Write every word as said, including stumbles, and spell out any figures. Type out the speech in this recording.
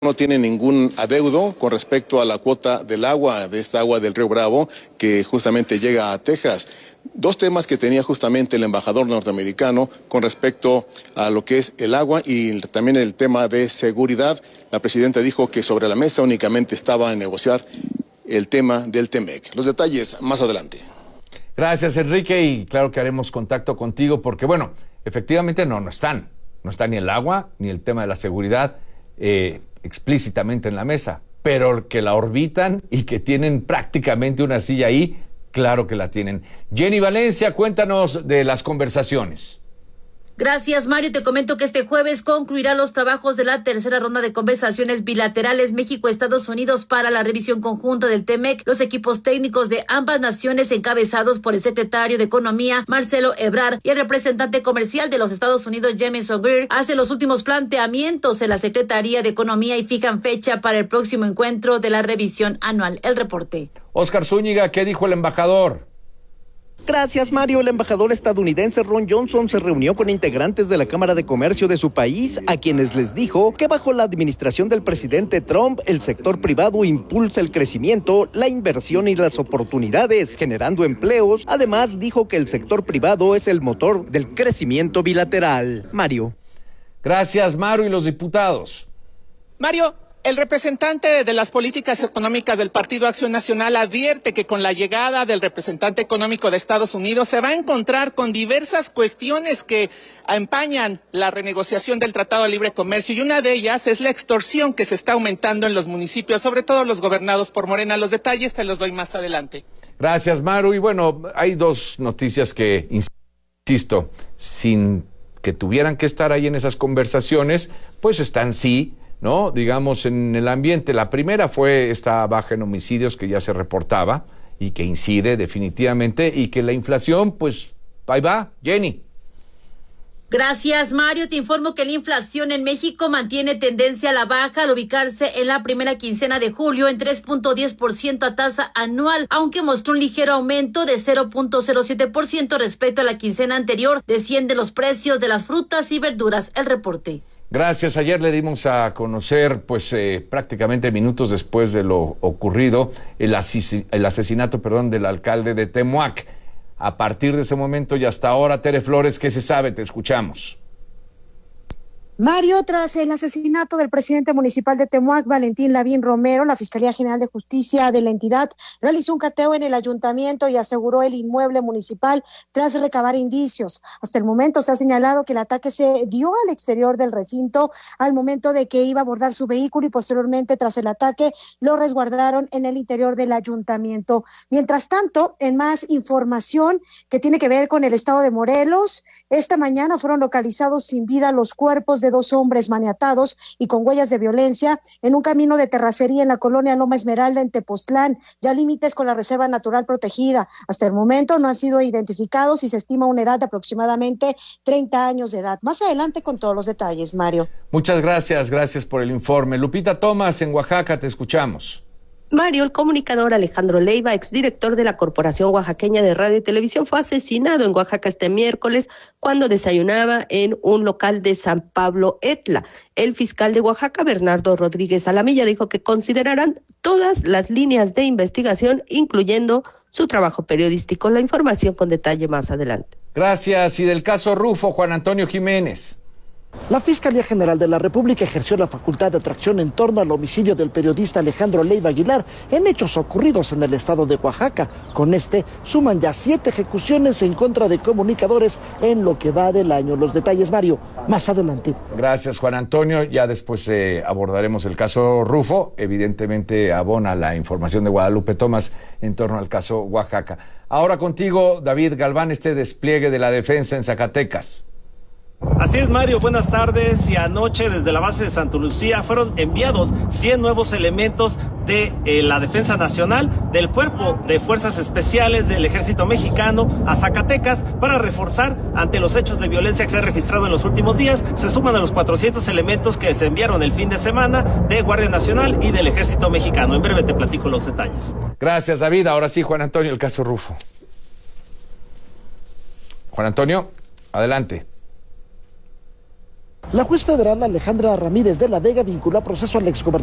no tiene ningún adeudo con respecto a la cuota del agua, de esta agua del Río Bravo, que justamente llega a Texas. Dos temas que tenía justamente el embajador norteamericano con respecto a lo que es el agua y también el tema de seguridad. La presidenta dijo que sobre la mesa únicamente estaba a negociar el tema del Temec. Los detalles más adelante. Gracias, Enrique, y claro que haremos contacto contigo porque, bueno, efectivamente no, no están. No está ni el agua, ni el tema de la seguridad eh, explícitamente en la mesa, pero que la orbitan y que tienen prácticamente una silla ahí, claro que la tienen. Jenny Valencia, cuéntanos de las conversaciones. Gracias, Mario. Te comento que este jueves concluirán los trabajos de la tercera ronda de conversaciones bilaterales México-Estados Unidos para la revisión conjunta del Temec. Los equipos técnicos de ambas naciones, encabezados por el secretario de Economía, Marcelo Ebrard, y el representante comercial de los Estados Unidos, Jameson Greer, hacen los últimos planteamientos en la Secretaría de Economía y fijan fecha para el próximo encuentro de la revisión anual. El reporte. Oscar Zúñiga, ¿qué dijo el embajador? Gracias, Mario. El embajador estadounidense Ron Johnson se reunió con integrantes de la Cámara de Comercio de su país, a quienes les dijo que bajo la administración del presidente Trump, el sector privado impulsa el crecimiento, la inversión y las oportunidades, generando empleos. Además, dijo que el sector privado es el motor del crecimiento bilateral. Mario. Gracias, Mario. ¿Y los diputados? Mario, el representante de las políticas económicas del Partido Acción Nacional advierte que con la llegada del representante económico de Estados Unidos se va a encontrar con diversas cuestiones que empañan la renegociación del Tratado de Libre Comercio, y una de ellas es la extorsión que se está aumentando en los municipios, sobre todo los gobernados por Morena. Los detalles te los doy más adelante. Gracias, Maru. Y bueno, hay dos noticias que, insisto, sin que tuvieran que estar ahí en esas conversaciones, pues están sí, ¿no? Digamos, en el ambiente. La primera fue esta baja en homicidios que ya se reportaba y que incide definitivamente, y que la inflación, pues, ahí va. Jenny. Gracias, Mario. Te informo que la inflación en México mantiene tendencia a la baja al ubicarse en la primera quincena de julio en tres punto diez por ciento a tasa anual, aunque mostró un ligero aumento de cero punto cero siete por ciento respecto a la quincena anterior. Descienden los precios de las frutas y verduras. El reporte. Gracias. Ayer le dimos a conocer, pues eh, prácticamente minutos después de lo ocurrido, el, asis- el asesinato, perdón, del alcalde de Temuac. A partir de ese momento y hasta ahora, Tere Flores, ¿qué se sabe? Te escuchamos. Mario, tras el asesinato del presidente municipal de Temuac, Valentín Lavín Romero, la Fiscalía General de Justicia de la entidad realizó un cateo en el ayuntamiento y aseguró el inmueble municipal tras recabar indicios. Hasta el momento se ha señalado que el ataque se dio al exterior del recinto al momento de que iba a abordar su vehículo, y posteriormente, tras el ataque, lo resguardaron en el interior del ayuntamiento. Mientras tanto, en más información que tiene que ver con el estado de Morelos, esta mañana fueron localizados sin vida los cuerpos de dos hombres maniatados y con huellas de violencia en un camino de terracería en la colonia Loma Esmeralda en Tepoztlán, ya límites con la Reserva Natural Protegida. Hasta el momento no han sido identificados y se estima una edad de aproximadamente treinta años de edad. Más adelante con todos los detalles, Mario. Muchas gracias, gracias por el informe. Lupita Tomás, en Oaxaca, te escuchamos. Mario, el comunicador Alejandro Leiva, exdirector de la Corporación Oaxaqueña de Radio y Televisión, fue asesinado en Oaxaca este miércoles cuando desayunaba en un local de San Pablo Etla. El fiscal de Oaxaca, Bernardo Rodríguez Alamilla, dijo que considerarán todas las líneas de investigación, incluyendo su trabajo periodístico. La información con detalle más adelante. Gracias. Y del caso Rufo, Juan Antonio Jiménez. La Fiscalía General de la República ejerció la facultad de atracción en torno al homicidio del periodista Alejandro Leiva Aguilar en hechos ocurridos en el estado de Oaxaca. Con este, suman ya siete ejecuciones en contra de comunicadores en lo que va del año. Los detalles, Mario, más adelante. Gracias, Juan Antonio. Ya después eh, abordaremos el caso Rufo. Evidentemente abona la información de Guadalupe Tomás en torno al caso Oaxaca. Ahora contigo, David Galván, este despliegue de la defensa en Zacatecas. Así es, Mario, buenas tardes. Y anoche desde la base de Santa Lucía fueron enviados cien nuevos elementos de eh, la Defensa Nacional, del Cuerpo de Fuerzas Especiales del Ejército Mexicano a Zacatecas para reforzar ante los hechos de violencia que se han registrado en los últimos días. Se suman a los cuatrocientos elementos que se enviaron el fin de semana de Guardia Nacional y del Ejército Mexicano. En breve te platico los detalles. Gracias, David. Ahora sí, Juan Antonio, el caso Rufo. Juan Antonio, adelante. La juez federal Alejandra Ramírez de la Vega vinculó a proceso al exgobernador